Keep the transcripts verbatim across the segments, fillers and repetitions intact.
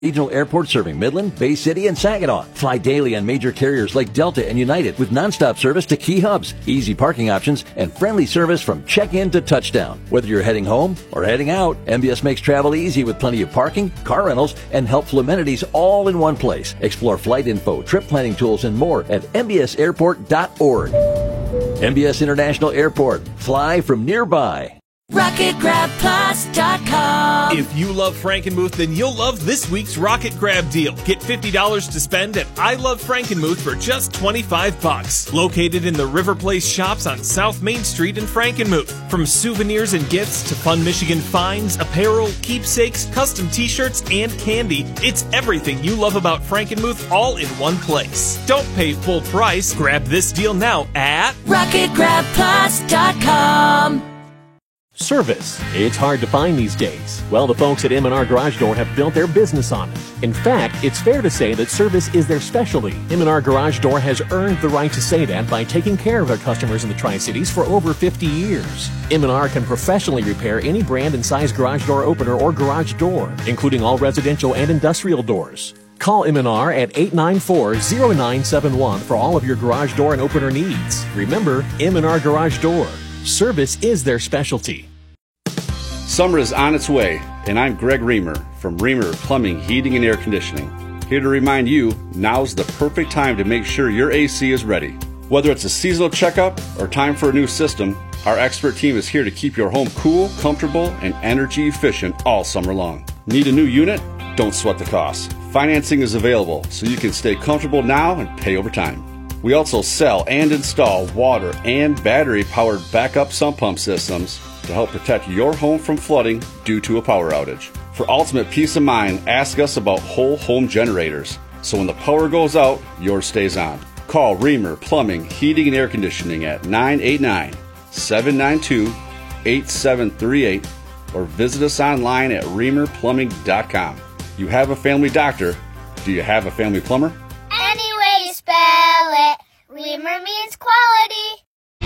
Regional airport serving Midland, Bay City, and Saginaw. Fly daily on major carriers like Delta and United with nonstop service to key hubs, easy parking options, and friendly service from check-in to touchdown. Whether you're heading home or heading out, M B S makes travel easy with plenty of parking, car rentals, and helpful amenities all in one place. Explore flight info, trip planning tools, and more at m b s airport dot org. M B S International Airport. Fly from nearby. rocket grab plus dot com. If you love Frankenmuth, then you'll love this week's Rocket Grab deal. Get fifty dollars to spend at I Love Frankenmuth for just twenty-five bucks. Located in the River Place shops on South Main Street in Frankenmuth. From souvenirs and gifts to fun Michigan finds, apparel, keepsakes, custom t-shirts, and candy, it's everything you love about Frankenmuth all in one place. Don't pay full price. Grab this deal now at rocket grab plus dot com. Service. It's hard to find these days. Well, the folks at M and R Garage Door have built their business on it. In fact, it's fair to say that service is their specialty. M and R Garage Door has earned the right to say that by taking care of their customers in the Tri-Cities for over fifty years. M and R can professionally repair any brand and size garage door opener or garage door, including all residential and industrial doors. Call M and R at eight nine four, zero nine seven one for all of your garage door and opener needs. Remember, M and R Garage Door. Service is their specialty. Summer is on its way, and I'm Greg Reamer from Reamer Plumbing, Heating, and Air Conditioning. Here to remind you, now's the perfect time to make sure your A C is ready. Whether it's a seasonal checkup or time for a new system, our expert team is here to keep your home cool, comfortable, and energy efficient all summer long. Need a new unit? Don't sweat the cost. Financing is available, so you can stay comfortable now and pay over time. We also sell and install water and battery-powered backup sump pump systems to help protect your home from flooding due to a power outage. For ultimate peace of mind, ask us about whole home generators, so when the power goes out, yours stays on. Call Reamer Plumbing, Heating, and Air Conditioning at nine eight nine, seven nine two, eight seven three eight or visit us online at reamer plumbing dot com. You have a family doctor. Do you have a family plumber? Any way you spell it, Reamer means quality.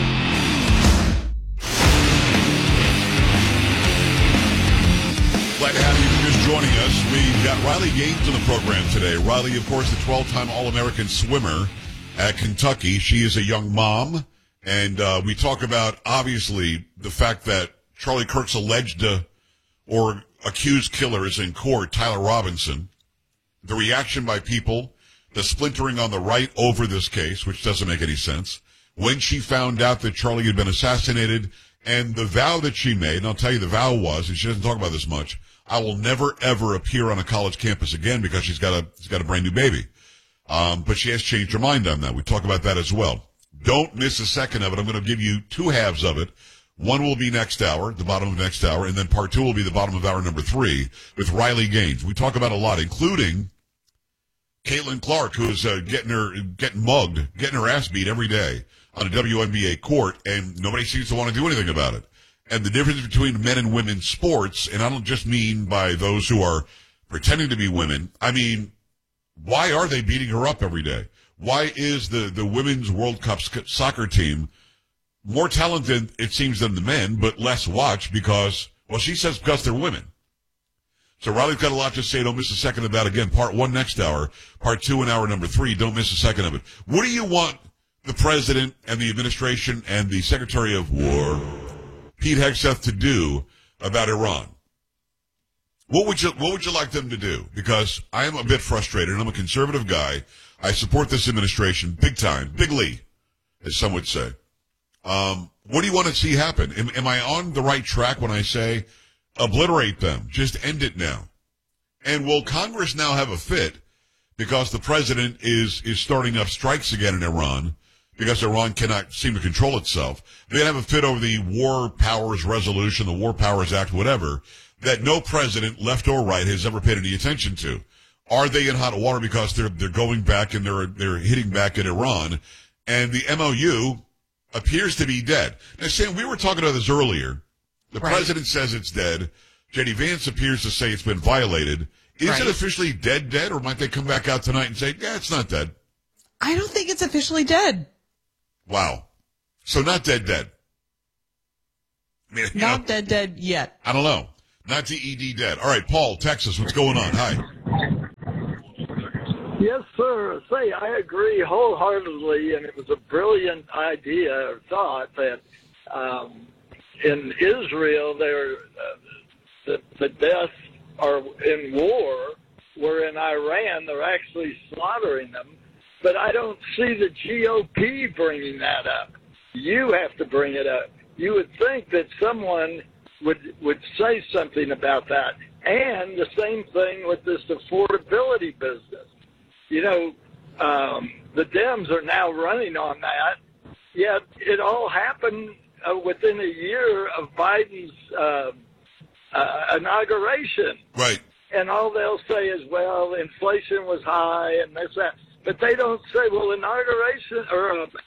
Glad to have you just joining us. We've got Riley Gaines on the program today. Riley, of course, the twelve-time All-American swimmer at Kentucky. She is a young mom, and uh, we talk about, obviously, the fact that Charlie Kirk's alleged uh, or accused killer is in court, Tyler Robinson. The reaction by people, the splintering on the right over this case, which doesn't make any sense. When she found out that Charlie had been assassinated, and the vow that she made, and I'll tell you the vow was, and she doesn't talk about this much, I will never, ever appear on a college campus again because she's got a, she's got a brand new baby. Um, but she has changed her mind on that. We talk about that as well. Don't miss a second of it. I'm going to give you two halves of it. One will be next hour, the bottom of next hour, and then part two will be the bottom of hour number three with Riley Gaines. We talk about a lot, including Caitlin Clark, who's uh, getting her, getting mugged, getting her ass beat every day on a W N B A court, and nobody seems to want to do anything about it. And the difference between men and women sports, and I don't just mean by those who are pretending to be women, I mean, why are they beating her up every day? Why is the, the women's World Cup soccer team more talented, it seems, than the men, but less watched because, well, she says because they're women. So Riley's got a lot to say. Don't miss a second of that. Again, part one next hour, part two in hour number three. Don't miss a second of it. What do you want the president and the administration and the Secretary of War, Pete Hegseth, to do about Iran? What would you, what would you like them to do? Because I am a bit frustrated, and I'm a conservative guy. I support this administration big time, bigly, as some would say. Um, what do you want to see happen? Am, am I on the right track when I say obliterate them? Just end it now. And will Congress now have a fit because the president is, is starting up strikes again in Iran because Iran cannot seem to control itself? They have a fit over the War Powers Resolution, the War Powers Act, whatever, that no president, left or right, has ever paid any attention to. Are they in hot water because they're, they're going back and they're, they're hitting back at Iran? And the M O U appears to be dead. Now, Sam, we were talking about this earlier. The right. president says it's dead. J D Vance appears to say it's been violated. Is right. it officially dead, dead, or might they come back out tonight and say, yeah, it's not dead? I don't think it's officially dead. Wow. So not dead, dead. I mean, not know, dead, dead yet. I don't know. Not D E D dead. All right, Paul, Texas, what's going on? Hi. Yes, sir. Say, I agree wholeheartedly, and it was a brilliant idea or thought that um, in Israel, they're, uh, the, the deaths are in war, where in Iran they're actually slaughtering them. But I don't see the G O P bringing that up. You have to bring it up. You would think that someone would would say something about that. And the same thing with this affordability business. You know, um, the Dems are now running on that, yet it all happened uh, within a year of Biden's uh, uh, inauguration. Right. And all they'll say is, well, inflation was high and this, that. But they don't say, well, inauguration or... Uh,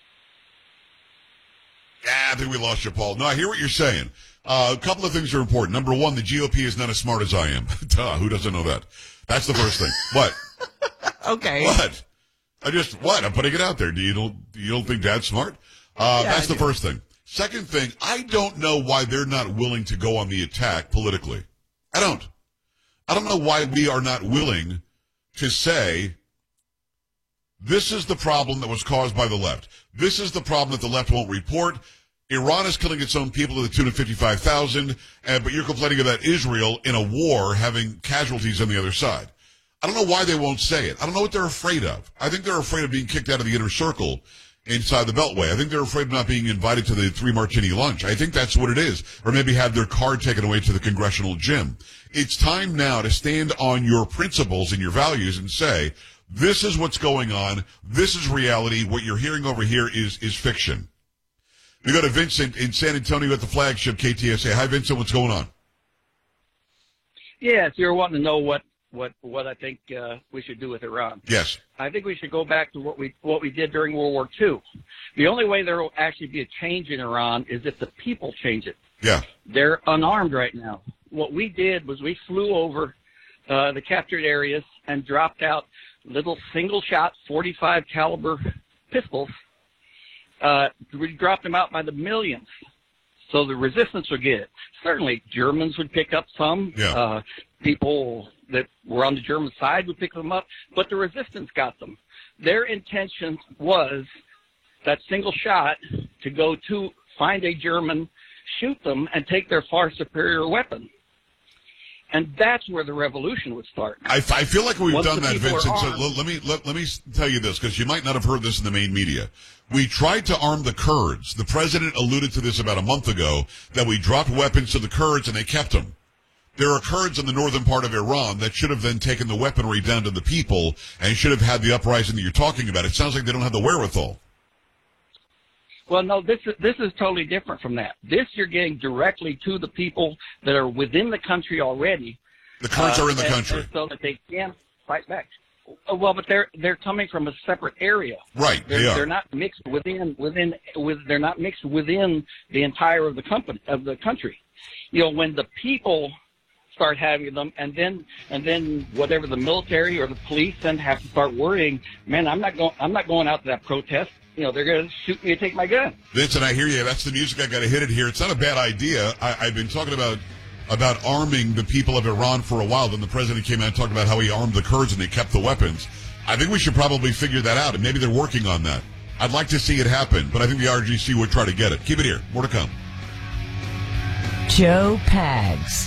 Yeah, I think we lost you, Paul. No, I hear what you're saying. Uh, a couple of things are important. Number one, the G O P is not as smart as I am. Duh, who doesn't know that? That's the first thing. What? Okay. What? I just, what? I'm putting it out there. Do you don't, you don't think Dad's smart? Uh, Yeah, that's I the do. first thing. Second thing, I don't know why they're not willing to go on the attack politically. I don't. I don't know why we are not willing to say, this is the problem that was caused by the left. This is the problem that the left won't report. Iran is killing its own people to the tune of fifty-five thousand, uh, but you're complaining about Israel in a war having casualties on the other side. I don't know why they won't say it. I don't know what they're afraid of. I think they're afraid of being kicked out of the inner circle inside the Beltway. I think they're afraid of not being invited to the three martini lunch. I think that's what it is. Or maybe have their card taken away to the congressional gym. It's time now to stand on your principles and your values and say, this is what's going on. This is reality. What you're hearing over here is, is fiction. We go to Vincent in San Antonio at the flagship K T S A. Hi, Vincent. What's going on? Yes, you're wanting to know what, what, what I think uh, we should do with Iran. Yes. I think we should go back to what we what we did during World War Two. The only way there will actually be a change in Iran is if the people change it. Yeah. They're unarmed right now. What we did was we flew over uh, the captured areas and dropped out little single-shot forty-five caliber pistols. Uh, we dropped them out by the millions, so the resistance would get it. Certainly, Germans would pick up some. Yeah. Uh, people that were on the German side would pick them up, but the resistance got them. Their intention was that single shot to go to find a German, shoot them, and take their far superior weapon. And that's where the revolution would start. I, I feel like we've Once done the that, people are Vincent. So armed- let, let me let, let me tell you this, because you might not have heard this in the main media. We tried to arm the Kurds. The president alluded to this about a month ago, that we dropped weapons to the Kurds and they kept them. There are Kurds in the northern part of Iran that should have then taken the weaponry down to the people and should have had the uprising that you're talking about. It sounds like they don't have the wherewithal. Well, no, this is this is totally different from that. This you're getting directly to the people that are within the country already. The Kurds uh, are in the and- country. and so that they can fight back. Uh, Well, but they're they're coming from a separate area. Right, They're, they are. they're not mixed within within with. They're not mixed within the entire of the company of the country. You know, when the people start having them, and then and then whatever the military or the police then have to start worrying. Man, I'm not going. I'm not going out to that protest. You know, they're going to shoot me and take my gun. Vincent, I hear you. That's the music. I got to hit it here. It's not a bad idea. I, I've been talking about about arming the people of Iran for a while. Then the president came out and talked about how he armed the Kurds and they kept the weapons. I think we should probably figure that out, and maybe they're working on that. I'd like to see it happen, but I think the R G C would try to get it. Keep it here. More to come. Joe Pags.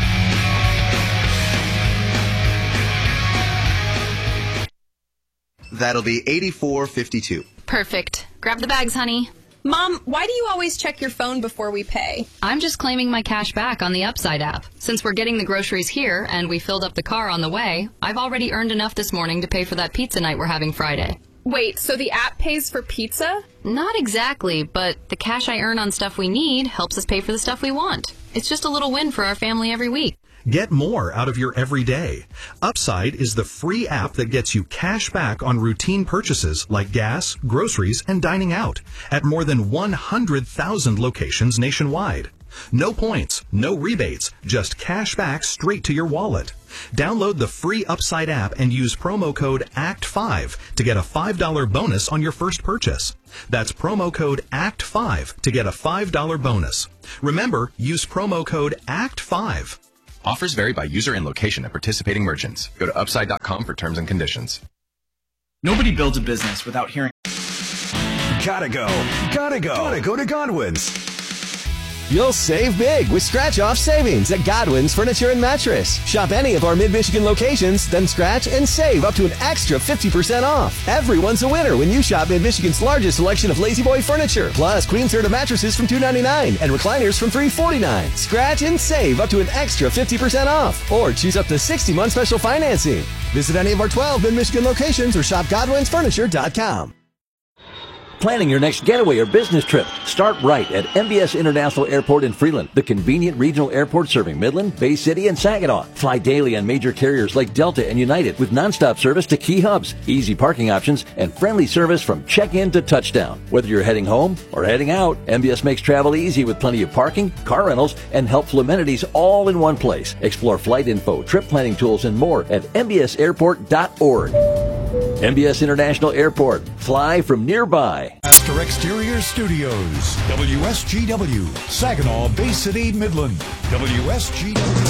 That'll be eighty-four fifty-two. Perfect. Grab the bags, honey. Mom, why do you always check your phone before we pay? I'm just claiming my cash back on the Upside app. Since we're getting the groceries here and we filled up the car on the way, I've already earned enough this morning to pay for that pizza night we're having Friday. Wait, so the app pays for pizza? Not exactly, but the cash I earn on stuff we need helps us pay for the stuff we want. It's just a little win for our family every week. Get more out of your everyday. Upside is the free app that gets you cash back on routine purchases like gas, groceries, and dining out at more than one hundred thousand locations nationwide. No points, no rebates, just cash back straight to your wallet. Download the free Upside app and use promo code A C T five to get a five dollar bonus on your first purchase. That's promo code A C T five to get a five dollar bonus. Remember, use promo code A C T five. Offers vary by user and location at participating merchants. Go to upside dot com for terms and conditions. Nobody builds a business without hearing. Gotta go. Gotta go. Gotta go to Godwin's. You'll save big with scratch-off savings at Godwin's Furniture and Mattress. Shop any of our mid-Michigan locations, then scratch and save up to an extra fifty percent off. Everyone's a winner when you shop mid-Michigan's largest selection of Lazy Boy furniture, plus Queen Serta mattresses from two ninety-nine and recliners from three forty-nine. Scratch and save up to an extra fifty percent off, or choose up to sixty month special financing. Visit any of our twelve mid-Michigan locations or shop godwins furniture dot com. Planning your next getaway or business trip? Start right at M B S International Airport in Freeland, the convenient regional airport serving Midland, Bay City, and Saginaw. Fly daily on major carriers like Delta and United with nonstop service to key hubs, easy parking options, and friendly service from check-in to touchdown. Whether you're heading home or heading out, M B S makes travel easy with plenty of parking, car rentals, and helpful amenities all in one place. Explore flight info, trip planning tools, and more at m b s airport dot org. M B S International Airport. Fly from nearby. Master Exterior Studios. W S G W. Saginaw, Bay City, Midland. W S G W.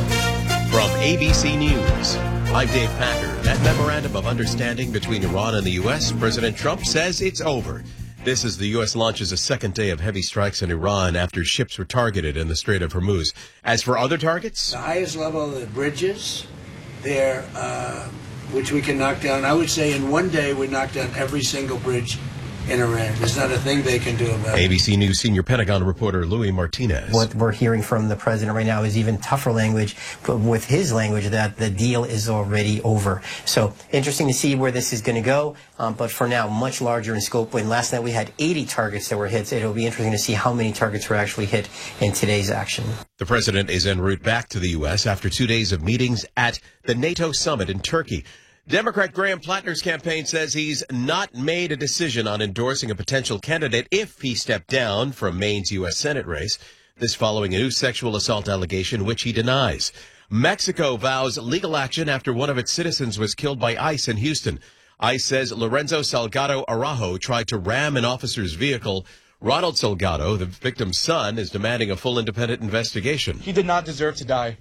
From A B C News, I'm Dave Packer. That memorandum of understanding between Iran and the U S, President Trump says it's over. This as the U S launches a second day of heavy strikes in Iran after ships were targeted in the Strait of Hormuz. As for other targets? The highest level of the bridges there, uh, which we can knock down. I would say in one day we knock down every single bridge in Iran. There's not a thing they can do about it. A B C News senior Pentagon reporter Louis Martinez. What we're hearing from the president right now is even tougher language, but with his language that the deal is already over. So interesting to see where this is going to go, um, but for now, much larger in scope. When last night we had eighty targets that were hit, it'll be interesting to see how many targets were actually hit in today's action. The president is en route back to the U S after two days of meetings at the NATO summit in Turkey. Democrat Graham Plattner's campaign says he's not made a decision on endorsing a potential candidate if he stepped down from Maine's U S Senate race. This following a new sexual assault allegation, which he denies. Mexico vows legal action after one of its citizens was killed by ICE in Houston. ICE says Lorenzo Salgado Araujo tried to ram an officer's vehicle. Ronald Salgado, the victim's son, is demanding a full independent investigation. He did not deserve to die.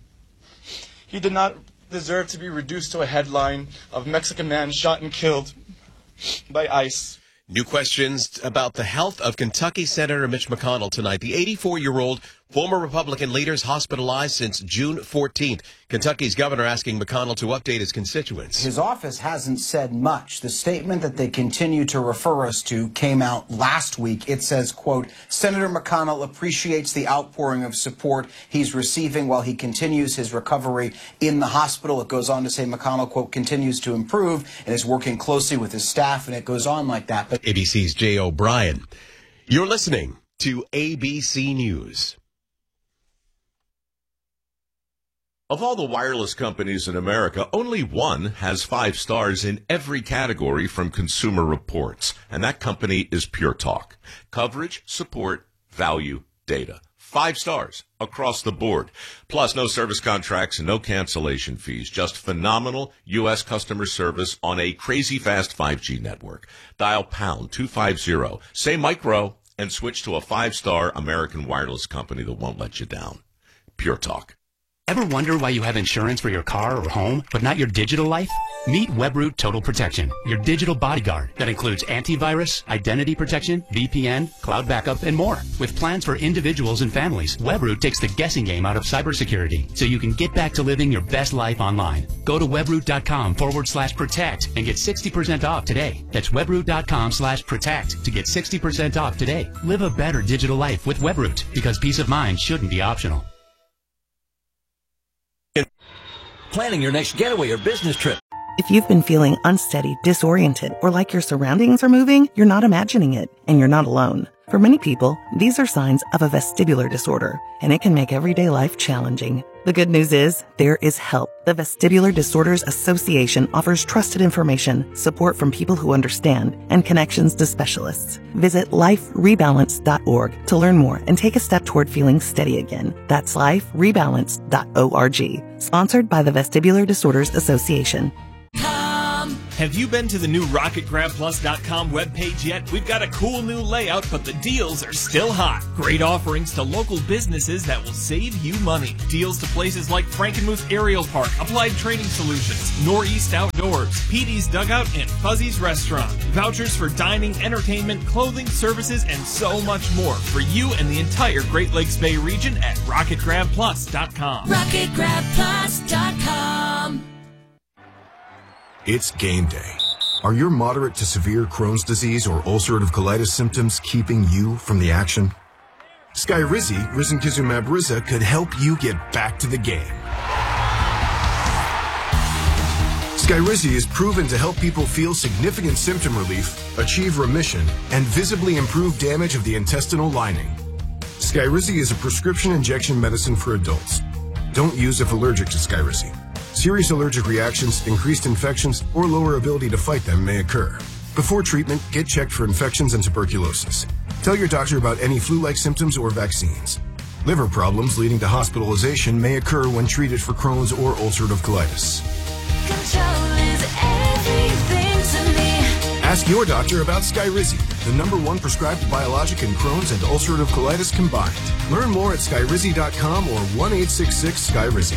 He did not deserve to be reduced to a headline of Mexican man shot and killed by ICE. New questions about the health of Kentucky Senator Mitch McConnell tonight. The eighty-four-year-old former Republican leader is hospitalized since June fourteenth. Kentucky's governor asking McConnell to update his constituents. His office hasn't said much. The statement that they continue to refer us to came out last week. It says, quote, Senator McConnell appreciates the outpouring of support he's receiving while he continues his recovery in the hospital. It goes on to say McConnell, quote, continues to improve and is working closely with his staff, and it goes on like that. But A B C's Jay O'Brien. You're listening to A B C News. Of all the wireless companies in America, only one has five stars in every category from Consumer Reports, and that company is Pure Talk. Coverage, support, value, data. Five stars across the board. Plus, no service contracts and no cancellation fees. Just phenomenal U S customer service on a crazy fast five G network. Dial pound two fifty, say micro, and switch to a five-star American wireless company that won't let you down. Pure Talk. Ever wonder why you have insurance for your car or home, but not your digital life? Meet Webroot Total Protection, your digital bodyguard that includes antivirus, identity protection, V P N, cloud backup, and more. With plans for individuals and families, Webroot takes the guessing game out of cybersecurity so you can get back to living your best life online. Go to webroot.com forward slash protect and get sixty percent off today. That's webroot.com slash protect to get sixty percent off today. Live a better digital life with Webroot, because peace of mind shouldn't be optional. Planning your next getaway or business trip. If you've been feeling unsteady, disoriented, or like your surroundings are moving, you're not imagining it, and you're not alone. For many people, these are signs of a vestibular disorder, and it can make everyday life challenging. The good news is, there is help. The Vestibular Disorders Association offers trusted information, support from people who understand, and connections to specialists. Visit life rebalance dot org to learn more and take a step toward feeling steady again. That's life rebalance dot org. Sponsored by the Vestibular Disorders Association. Come Have you been to the new rocket grab plus dot com webpage yet? We've got a cool new layout, but the deals are still hot. Great offerings to local businesses that will save you money. Deals to places like Frankenmuth Aerial Park, Applied Training Solutions, Northeast Outdoors, P D's Dugout, and Fuzzy's Restaurant. Vouchers for dining, entertainment, clothing, services, and so much more for you and the entire Great Lakes Bay region at rocket grab plus dot com. rocket grab plus dot com. It's game day. Are your moderate to severe Crohn's disease or ulcerative colitis symptoms keeping you from the action? Skyrizi, risankizumab Riza, could help you get back to the game. Skyrizi is proven to help people feel significant symptom relief, achieve remission, and visibly improve damage of the intestinal lining. Skyrizi is a prescription injection medicine for adults. Don't use if allergic to Skyrizi. Serious allergic reactions, increased infections, or lower ability to fight them may occur. Before treatment, get checked for infections and tuberculosis. Tell your doctor about any flu-like symptoms or vaccines. Liver problems leading to hospitalization may occur when treated for Crohn's or ulcerative colitis. Control is everything to me. Ask your doctor about Skyrizi, the number one prescribed biologic in Crohn's and ulcerative colitis combined. Learn more at skyrizi dot com or one eight six six Skyrizi.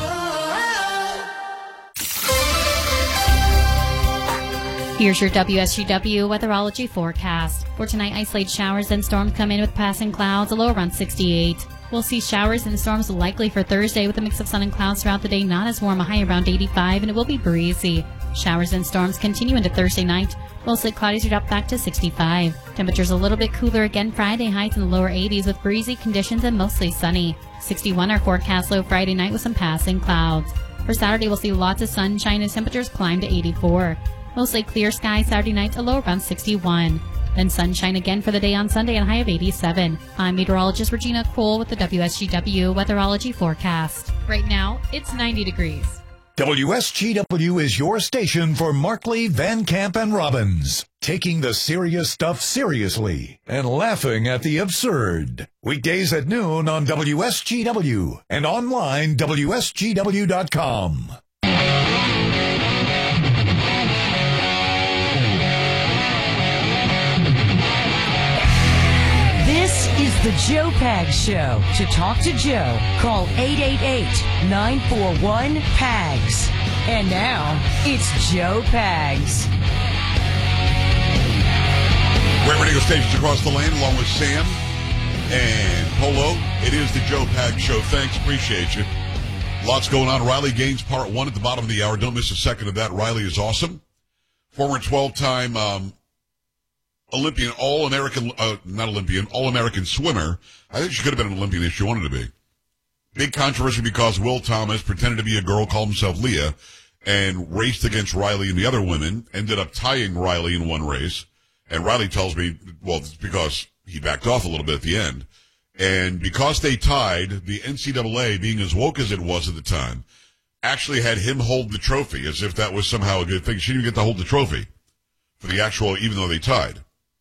Here's your W S G W weatherology forecast. For tonight, isolated showers and storms come in with passing clouds, a low around sixty-eight. We'll see showers and storms likely for Thursday with a mix of sun and clouds throughout the day, not as warm, a high around eighty-five, and it will be breezy. Showers and storms continue into Thursday night. Mostly cloudy to drop back to sixty-five. Temperatures a little bit cooler again Friday, highs in the lower eighties with breezy conditions and mostly sunny. sixty-one our forecast low Friday night with some passing clouds. For Saturday, we'll see lots of sunshine as temperatures climb to eighty-four. Mostly clear skies Saturday night, a low around sixty-one. Then sunshine again for the day on Sunday and a high of eighty-seven. I'm meteorologist Regina Cole with the W S G W weatherology forecast. Right now, it's ninety degrees. W S G W is your station for Markley, Van Camp, and Robbins. Taking the serious stuff seriously and laughing at the absurd. Weekdays at noon on W S G W and online W S G W dot com. This is the Joe Pags Show. To talk to Joe, call eight eight eight, nine four one, P A G S. And now, it's Joe Pags. Great radio stations across the land, along with Sam and Polo. It is the Joe Pags Show. Thanks, appreciate you. Lots going on. Riley Gaines, part one at the bottom of the hour. Don't miss a second of that. Riley is awesome. Former twelve-time um, Olympian, All-American, uh, not Olympian, All-American swimmer. I think she could have been an Olympian if she wanted to be. Big controversy because Will Thomas pretended to be a girl, called himself Leah, and raced against Riley and the other women, ended up tying Riley in one race. And Riley tells me, well, it's because he backed off a little bit at the end. And because they tied, the N C double A, being as woke as it was at the time, actually had him hold the trophy as if that was somehow a good thing. She didn't even get to hold the trophy for the actual, even though they tied.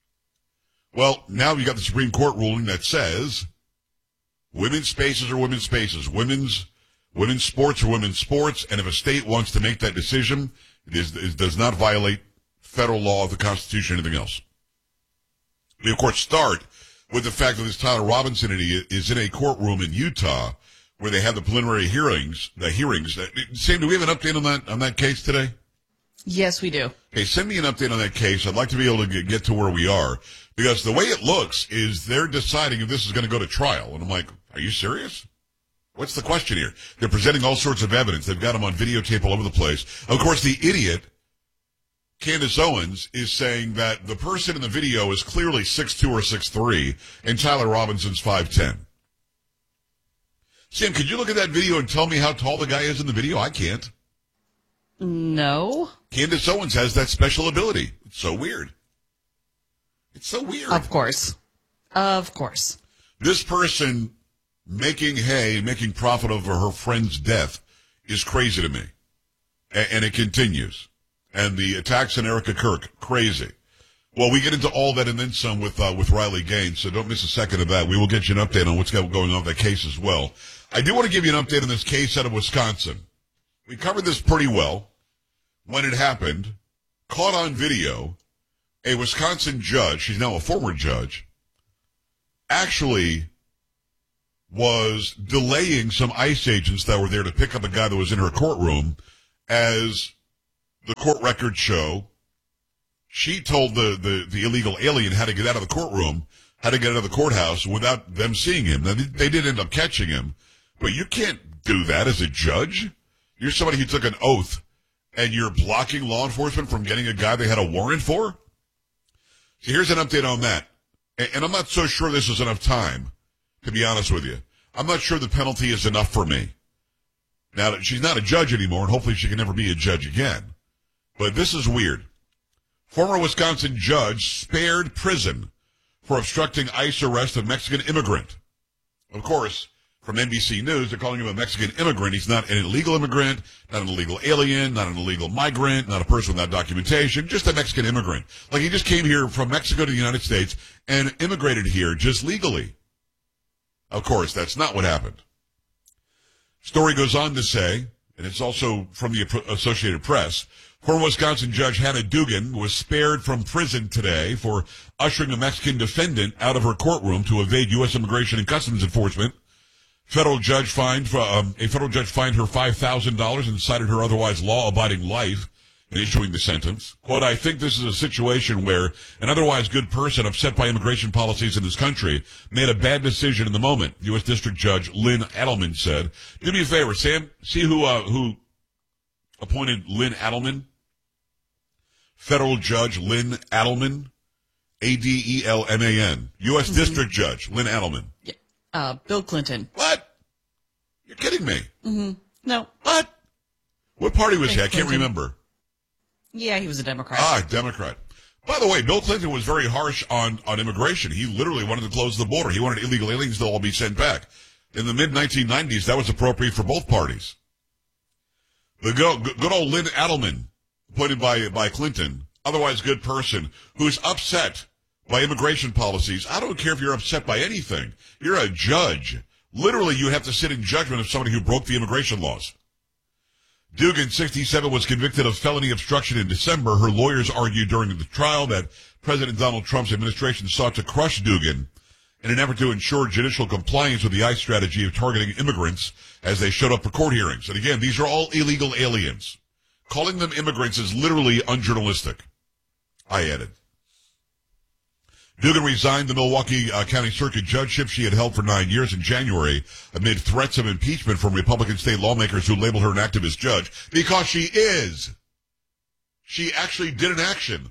Well, now you got the Supreme Court ruling that says women's spaces are women's spaces. Women's women's sports are women's sports. And if a state wants to make that decision, it, is, it does not violate federal law, the Constitution, anything else. We, of course, start with the fact that this Tyler Robinson is in a courtroom in Utah where they have the preliminary hearings. The hearings. Sam, do we have an update on that on that case today? Yes, we do. Okay, send me an update on that case. I'd like to be able to get, get to where we are. Because the way it looks is they're deciding if this is going to go to trial. And I'm like, are you serious? What's the question here? They're presenting all sorts of evidence. They've got them on videotape all over the place. Of course, the idiot, Candace Owens, is saying that the person in the video is clearly six two or six three, and Tyler Robinson's five ten. Sam, could you look at that video and tell me how tall the guy is in the video? I can't. No. Candace Owens has that special ability. It's so weird. It's so weird. Of course. Of course. This person making hay, making profit over her friend's death is crazy to me. And, and it continues. And the attacks on Erica Kirk, crazy. Well, we get into all that and then some with uh, with Riley Gaines, so don't miss a second of that. We will get you an update on what's going on with that case as well. I do want to give you an update on this case out of Wisconsin. We covered this pretty well when it happened. caught on video a Wisconsin judge, she's now a former judge, actually was delaying some ICE agents that were there to pick up a guy that was in her courtroom. As the court records show, she told the, the, the illegal alien how to get out of the courtroom, how to get out of the courthouse without them seeing him. Now, they did end up catching him, but you can't do that as a judge. You're somebody who took an oath, and you're blocking law enforcement from getting a guy they had a warrant for? So here's an update on that. And, and I'm not so sure this is enough time, to be honest with you. I'm not sure the penalty is enough for me. Now, that she's not a judge anymore, and hopefully she can never be a judge again. But this is weird. Former Wisconsin judge spared prison for obstructing ICE arrest of Mexican immigrant. Of course, from N B C News, they're calling him a Mexican immigrant. He's not an illegal immigrant, not an illegal alien, not an illegal migrant, not a person without documentation, just a Mexican immigrant. Like he just came here from Mexico to the United States and immigrated here just legally. Of course, that's not what happened. Story goes on to say, and it's also from the Associated Press, former Wisconsin judge Hannah Dugan was spared from prison today for ushering a Mexican defendant out of her courtroom to evade U S Immigration and Customs Enforcement. Federal judge fined um, a federal judge fined her five thousand dollars and cited her otherwise law-abiding life in issuing the sentence. Quote, I think this is a situation where an otherwise good person upset by immigration policies in this country made a bad decision in the moment, U S District Judge Lynn Adelman said. Do me a favor, Sam, see who uh, who appointed Lynn Adelman? Federal Judge Lynn Adelman, A D E L M A N, U S Mm-hmm. District Judge Lynn Adelman. Yeah. Uh, Bill Clinton. What? You're kidding me. Mm-hmm. No. What? What party was he? I can't Clinton. remember. Yeah, he was a Democrat. Ah, Democrat. By the way, Bill Clinton was very harsh on, on immigration. He literally wanted to close the border. He wanted illegal aliens to all be sent back. In the mid nineteen nineties, that was appropriate for both parties. The good, good old Lynn Adelman, appointed by, by Clinton, otherwise good person, who's upset by immigration policies. I don't care if you're upset by anything. You're a judge. Literally, you have to sit in judgment of somebody who broke the immigration laws. Dugan, sixty-seven, was convicted of felony obstruction in December. Her lawyers argued during the trial that President Donald Trump's administration sought to crush Dugan in an effort to ensure judicial compliance with the ICE strategy of targeting immigrants as they showed up for court hearings. And again, these are all illegal aliens. Calling them immigrants is literally unjournalistic. I added. Dugan resigned the Milwaukee uh, County Circuit judgeship she had held for nine years in January amid threats of impeachment from Republican state lawmakers who labeled her an activist judge because she is. She actually did an action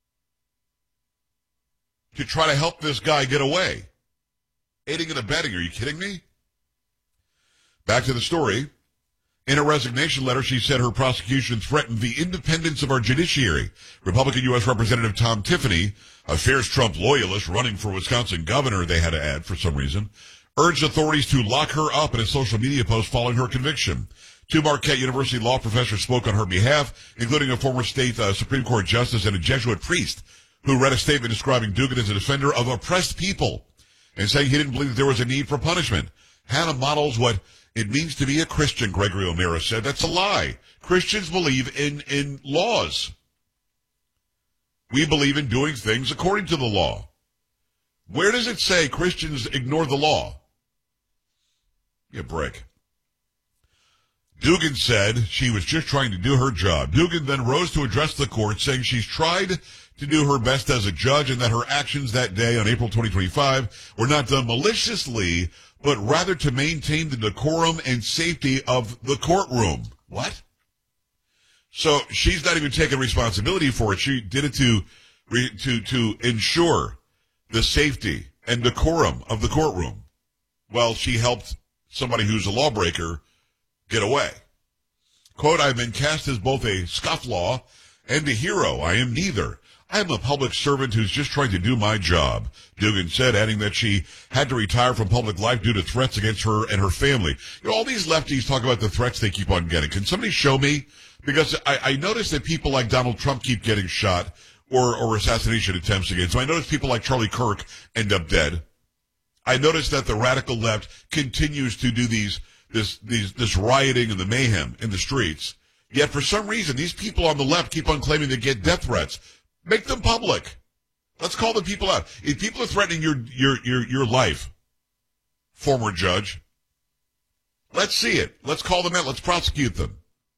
to try to help this guy get away. Aiding and abetting, are you kidding me? Back to the story. In a resignation letter, she said her prosecution threatened the independence of our judiciary. Republican U S Representative Tom Tiffany, a fierce Trump loyalist running for Wisconsin governor, they had to add for some reason, urged authorities to lock her up in a social media post following her conviction. Two Marquette University law professors spoke on her behalf, including a former state uh, Supreme Court justice and a Jesuit priest who read a statement describing Dugan as a defender of oppressed people and saying he didn't believe that there was a need for punishment. Hannah models what it means to be a Christian, Gregory O'Meara said. That's a lie. Christians believe in, in laws. We believe in doing things according to the law. Where does it say Christians ignore the law? Give a break. Dugan said she was just trying to do her job. Dugan then rose to address the court, saying she's tried to do her best as a judge and that her actions that day on April twenty twenty-five were not done maliciously, but rather to maintain the decorum and safety of the courtroom. What? So she's not even taking responsibility for it. She did it to, to, to ensure the safety and decorum of the courtroom while she helped somebody who's a lawbreaker get away. Quote, I've been cast as both a scofflaw and a hero. I am neither. I am a public servant who's just trying to do my job, Dugan said, adding that she had to retire from public life due to threats against her and her family. You know, all these lefties talk about the threats they keep on getting. Can somebody show me? Because I, I notice that people like Donald Trump keep getting shot or, or assassination attempts against him. I notice people like Charlie Kirk end up dead. I notice that the radical left continues to do these, this, these, this rioting and the mayhem in the streets. Yet for some reason, these people on the left keep on claiming they get death threats. Make them public. Let's call the people out. If people are threatening your, your, your, your life, former judge, let's see it. Let's call them out. Let's prosecute them.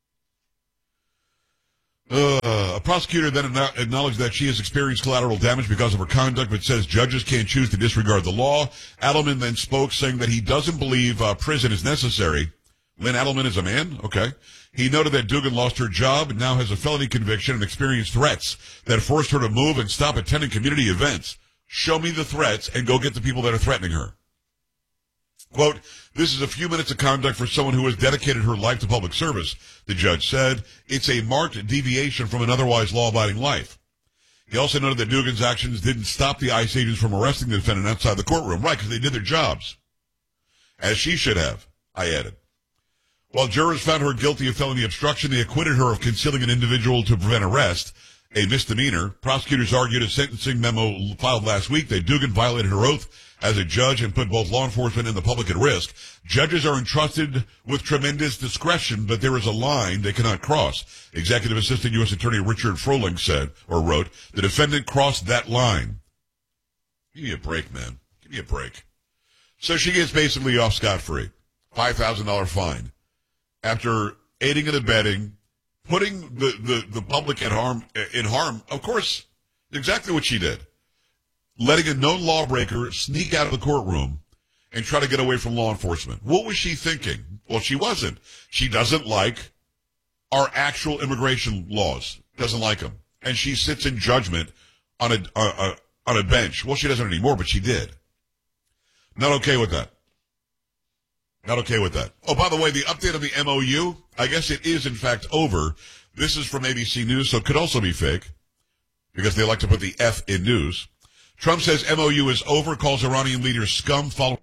Uh, a prosecutor then acknowledged that she has experienced collateral damage because of her conduct, but says judges can't choose to disregard the law. Adelman then spoke, saying that he doesn't believe uh, prison is necessary. Lynn Adelman is a man? Okay. He noted that Dugan lost her job and now has a felony conviction and experienced threats that forced her to move and stop attending community events. Show me the threats and go get the people that are threatening her. Quote, this is a few minutes of conduct for someone who has dedicated her life to public service, the judge said. It's a marked deviation from an otherwise law-abiding life. He also noted that Dugan's actions didn't stop the ICE agents from arresting the defendant outside the courtroom. Right, because they did their jobs. As she should have, I added. While jurors found her guilty of felony obstruction, they acquitted her of concealing an individual to prevent arrest, a misdemeanor. Prosecutors argued a sentencing memo filed last week that Dugan violated her oath as a judge and put both law enforcement and the public at risk. Judges are entrusted with tremendous discretion, but there is a line they cannot cross. Executive Assistant U S Attorney Richard Froling said, or wrote, the defendant crossed that line. Give me a break, man. Give me a break. So she gets basically off scot-free. five thousand dollars fine. After aiding and abetting, putting the, the, the public at harm, in harm, of course, exactly what she did. Letting a known lawbreaker sneak out of the courtroom and try to get away from law enforcement. What was she thinking? Well, she wasn't. She doesn't like our actual immigration laws. Doesn't like them. And she sits in judgment on a, a, a on a bench. Well, she doesn't anymore, but she did. Not okay with that. Not okay with that. Oh, by the way, the update on the M O U, I guess it is in fact over. This is from A B C News, so it could also be fake because they like to put the F in news. Trump says M O U is over, calls Iranian leader scum following